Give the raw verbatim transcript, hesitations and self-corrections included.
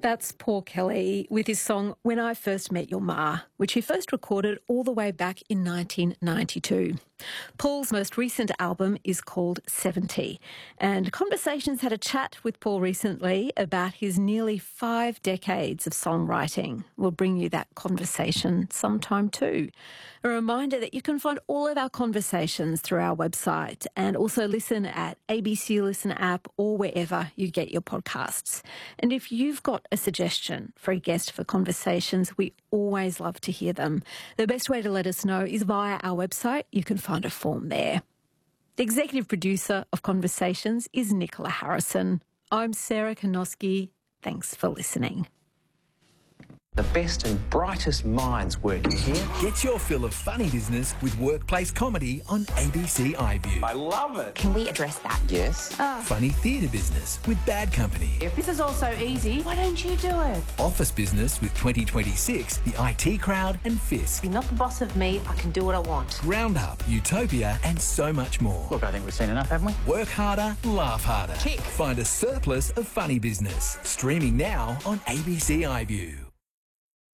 That's Paul Kelly with his song When I First Met Your Ma, which he first recorded all the way back in nineteen ninety-two. Paul's most recent album is called seventy, and Conversations had a chat with Paul recently about his nearly five decades of songwriting. We'll bring you that conversation sometime too. A reminder that you can find all of our conversations through our website and also listen at A B C Listen app or wherever you get your podcasts. And if you've got a suggestion for a guest for Conversations, we always love to hear them. The best way to let us know is via our website. You can find a form there. The executive producer of Conversations is Nicola Harrison. I'm Sarah Konoski. Thanks for listening. The best and brightest minds working here. Get your fill of funny business with workplace comedy on A B C iView. I love it. Can we address that? Yes. Uh, Funny theatre business with Bad Company. if this is all so easy, why don't you do it? Office business with twenty twenty-six, the I T Crowd and Fisk. You're not the boss of me, I can do what I want. Roundup, Utopia and so much more. Look, I think we've seen enough, haven't we? Work harder, laugh harder. Tick. Find a surplus of funny business. Streaming now on A B C iView.